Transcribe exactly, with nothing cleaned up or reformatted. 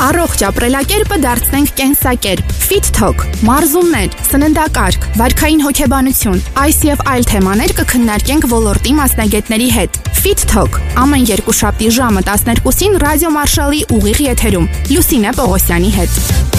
Առողջ ապրելակերպը դարձնենք կենսակերպ։ Fit Talk, մարզումներ, սննդակարգ, վարքային հոգեբանություն, այս եւ այլ թեմաներ կքննարկենք ոլորտի մասնագետների հետ։ Fit Talk ամեն երկուշաբթի ժամը տասներկուսին ռադիո Մարշալի ուղիղ եթերում Լուսինե Պողոսյանի հետ։